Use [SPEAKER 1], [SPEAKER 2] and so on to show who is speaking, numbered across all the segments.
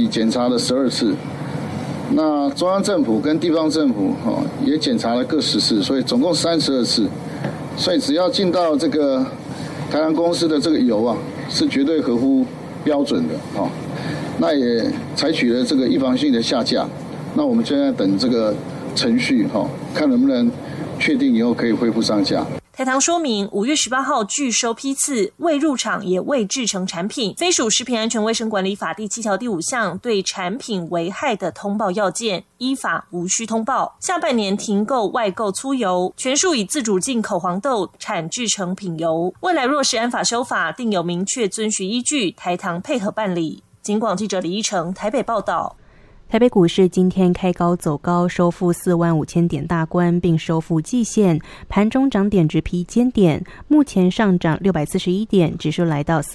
[SPEAKER 1] 检查了12次，那中央政府跟地方政府也检查了各10次，所以总共32次。所以只要进到这个台糖公司的这个油啊，是绝对合乎标准的那也采取了这个预防性的下架。那我们现在等这个程序看能不能确定以后可以恢复上架。
[SPEAKER 2] 台糖说明，5月18号拒收批次，未入场也未制成产品，非属食品安全卫生管理法第7条第5项对产品危害的通报要件，依法无需通报。下半年停购外购粗油，全数以自主进口黄豆产制成品油。未来若是安法修法，定有明确遵循依据，台糖配合办理。警广记者李依成台北报道。
[SPEAKER 3] 台北股市今天开高走高，收复45000点大关，并收复季线，盘中涨点值披尖点，目前上涨641点，指数来到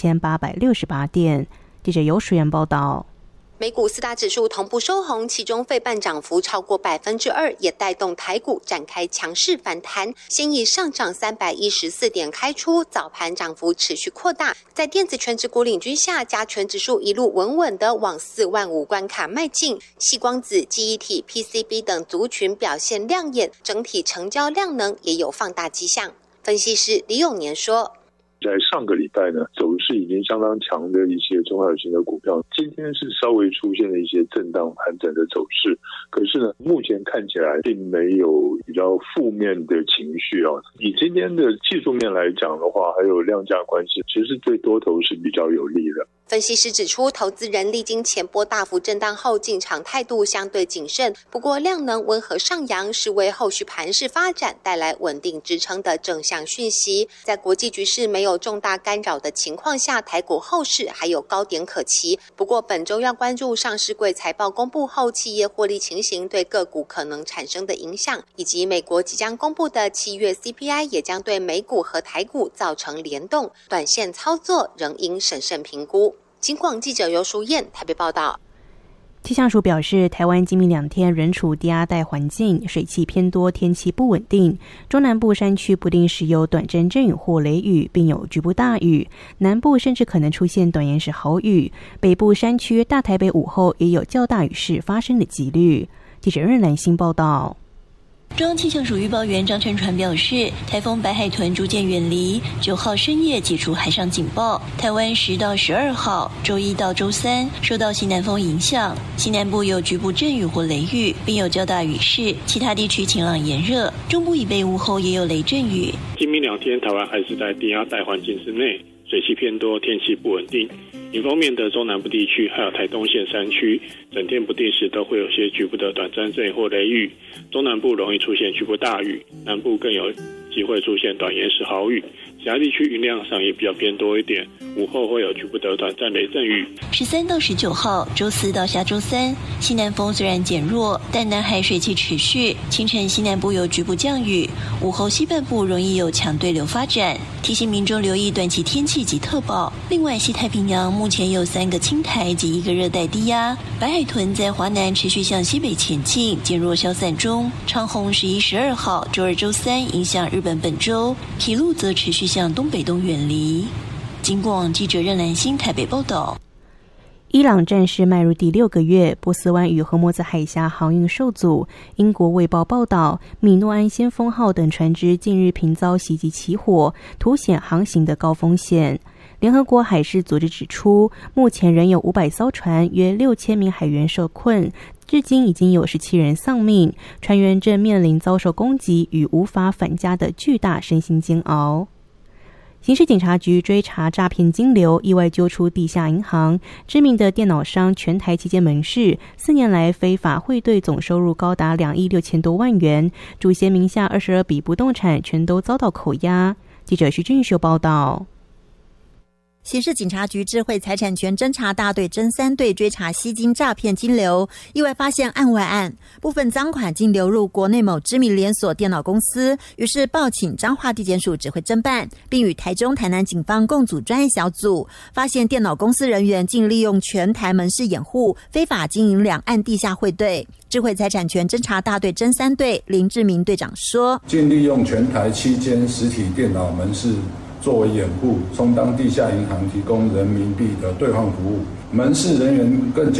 [SPEAKER 3] 44868点。记者游淑媛报道。
[SPEAKER 4] 美股4大指数同步收红，其中费半涨幅超过2%，也带动台股展开强势反弹。先以上涨314点开出，早盘涨幅持续扩大。在电子权值股领军下，加权指数一路稳稳的往45000关卡迈进。矽光子、记忆体、PCB 等族群表现亮眼，整体成交量能也有放大迹象。分析师李永年说。
[SPEAKER 5] 在上个礼拜呢，走势已经相当强的一些中小型的股票，今天是稍微出现了一些震荡盘整的走势。可是呢，目前看起来并没有比较负面的情绪以今天的技术面来讲的话，还有量价关系，其实对多头是比较有利的。
[SPEAKER 4] 分析师指出，投资人历经前波大幅震荡后，进场态度相对谨慎。不过，量能温和上扬是为后续盘势发展带来稳定支撑的正向讯息。在国际局势没有重大干扰的情况下，台股后市还有高点可期。不过，本周要关注上市柜财报公布后企业获利情形对个股可能产生的影响，以及美国即将公布的7月 CPI 也将对美股和台股造成联动。短线操作仍应审慎评估。警广记者游淑燕台北报道。
[SPEAKER 3] 气象署表示，台湾今明2天仍处低压带环境，水汽偏多，天气不稳定。中南部山区不定时有短阵阵雨或雷雨，并有局部大雨；南部甚至可能出现短延时豪雨。北部山区、大台北午后也有较大雨势发生的几率。记者任兰心报道。
[SPEAKER 6] 中央气象署预报员张晨传表示，台风白海豚逐渐远离，9号深夜解除海上警报。台湾10到12号周1到周3受到西南风影响，西南部有局部阵雨或雷雨，并有较大雨势，其他地区晴朗炎热。中部以北午后也有雷阵雨。
[SPEAKER 7] 今明2天，台湾还是在低压带环境之内，水汽偏多，天气不稳定。迎风面的中南部地区还有台东县山区，整天不定时都会有些局部的短暂阵雨或雷雨。中南部容易出现局部大雨，南部更有机会出现短延时豪雨。其他地区云量上也比较偏多一点，午后会有局部的短暂雷阵雨。
[SPEAKER 6] 13到19号，周4到下周3，西南风虽然减弱，但南海水汽持续，清晨西南部有局部降雨，午后西半部容易有强对流发展，提醒民众留意短期天气及特报。另外，西太平洋目前有3个轻台及1个热带低压，白海豚在华南持续向西北前进，减弱消散中。长虹11、12号，周2、周3影响日本本州，披露则持续向东北东远离。警广记者任兰心台北报道。
[SPEAKER 3] 伊朗战事迈入第6个月，波斯湾与荷默兹海峡航运受阻。英国卫报报道，米诺安先锋号等船只近日频遭袭击起火，凸显航行的高风险。联合国海事组织指出，目前仍有500艘船，约6000名海员受困，至今已经有17人丧命，船员正面临遭受攻击与无法返家的巨大身心煎熬。刑事警察局追查诈骗金流，意外揪出地下银行。知名的电脑商全台旗舰门市4年来非法汇兑总收入高达2亿6千多万元，主嫌名下22笔不动产全都遭到扣押。记者徐俊秀报道。
[SPEAKER 8] 刑事警察局智慧财产权侦查大队侦3队追查吸金诈骗金流，意外发现案外案，部分赃款竟流入国内某知名连锁电脑公司，于是报请彰化地检署指挥侦办，并与台中、台南警方共组专业小组，发现电脑公司人员竟利用全台门市掩护，非法经营两岸地下汇兑。智慧财产权侦查大队侦3队林志明队长说，
[SPEAKER 9] 竟利用全台7间实体电脑门市作为掩护，充当地下银行提供人民币的兑换服务，门市人员更